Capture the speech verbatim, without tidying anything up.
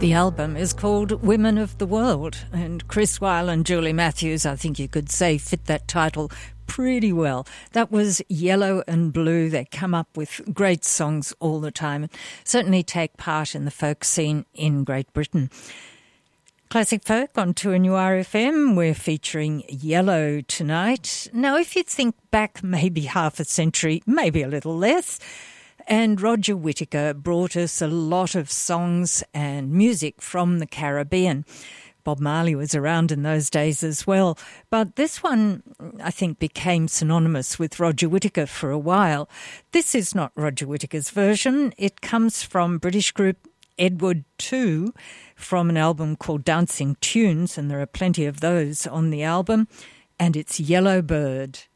The album is called Women of the World, and Chris Weil and Julie Matthews, I think you could say, fit that title pretty well. That was Yellow and Blue. They come up with great songs all the time and certainly take part in the folk scene in Great Britain. Classic Folk on two N U R F M. We're featuring Yellow tonight. Now, if you think back maybe half a century, maybe a little less, and Roger Whittaker brought us a lot of songs and music from the Caribbean. Bob Marley was around in those days as well. But this one, I think, became synonymous with Roger Whittaker for a while. This is not Roger Whittaker's version. It comes from British group Edward two from an album called Dancing Tunes, and there are plenty of those on the album. And it's Yellow Bird.